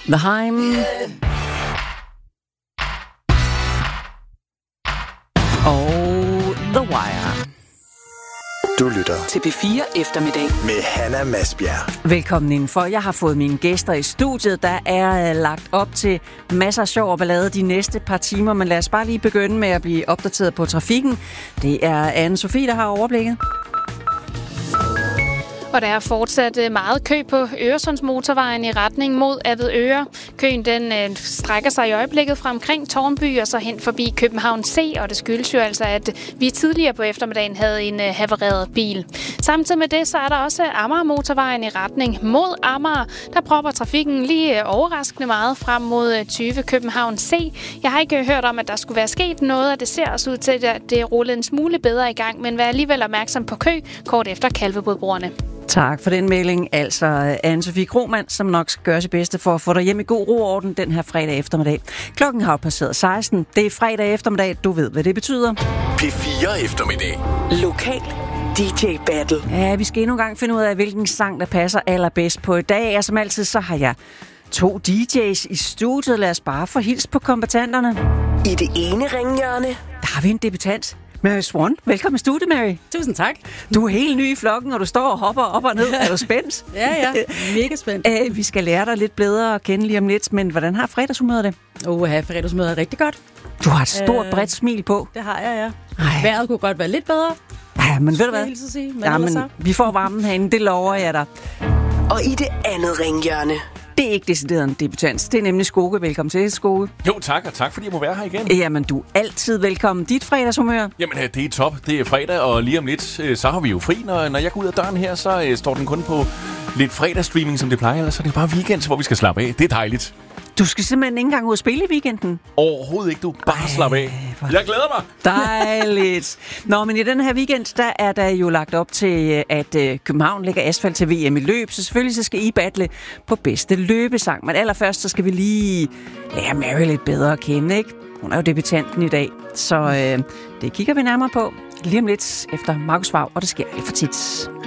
The Haim. Og The Wire. Du lytter til P4 Eftermiddag med Hanna Masbjerg. Velkommen indenfor. Jeg har fået mine gæster i studiet. Der er lagt op til masser af sjov og ballade de næste par timer, men lad os bare lige begynde med at blive opdateret på trafikken. Det er Anne-Sophie, der har overblikket. Og der er fortsat meget kø på Øresundsmotorvejen i retning mod Avedøre. Køen den strækker sig i øjeblikket fra omkring Tårnby og så hen forbi København C, og det skyldes jo altså, at vi tidligere på eftermiddagen havde en havareret bil. Samtidig med det, så er der også Amager-motorvejen i retning mod Amager. Der propper trafikken lige overraskende meget frem mod 20 København C. Jeg har ikke hørt om, at der skulle være sket noget, og det ser også ud til, at det ruller en smule bedre i gang, men vær alligevel opmærksom på kø kort efter Kalvebodbroerne. Tak for den melding. Altså Anne-Sophie Krohmann, som nok skal gøre sit bedste for at få dig hjem i god ro og orden den her fredag eftermiddag. Klokken har passeret 16. Det er fredag eftermiddag. Du ved, hvad det betyder. P4 Eftermiddag. Lokal DJ Battle. Ja, vi skal endnu en gang finde ud af, hvilken sang, der passer allerbedst på i dag. Og som altid, så har jeg 2 DJ's i studiet. Lad os bare få hils på kombatanterne. I det ene ringhjørne. Der har vi en debutant. Mary Swan, velkommen i studiet, Mary. Tusind tak. Du er helt ny i flokken, og du står og hopper op og ned. Er du spændt? Ja, mega spændt. Vi skal lære dig lidt bedre at kende lige om lidt, men hvordan har fredagshumøret det? Fredagsmødet er rigtig godt. Du har et stort, bredt smil på. Det har jeg, ja. Ej. Vejret kunne godt være lidt bedre. Ja, men ved du hvad? Men vi får varmen herinde, det lover jeg dig. Og i det andet ringhjørne. Det er ikke decideret en debutant. Det er nemlig Skoge. Velkommen til, Skoge. Jo, tak, og tak fordi jeg må være her igen. Jamen, du er altid velkommen. Dit fredagshumør? Jamen, det er top. Det er fredag, og lige om lidt, så har vi jo fri. Når jeg går ud af døren her, så står den kun på lidt fredagsstreaming, som det plejer. Ellers så er det bare weekend, hvor vi skal slappe af. Det er dejligt. Du skal simpelthen ikke engang ud og spille i weekenden? Overhovedet ikke, du. Bare slap af. Jeg glæder mig. Dejligt. Nå, men i den her weekend, der er der jo lagt op til, at København lægger asfalt til VM i løb. Så selvfølgelig så skal I battle på bedste løbesang. Men allerførst, så skal vi lige lære Mary lidt bedre at kende, ikke? Hun er jo debutanten i dag, så det kigger vi nærmere på lige om lidt efter Markus Vav, og det sker alt for tit.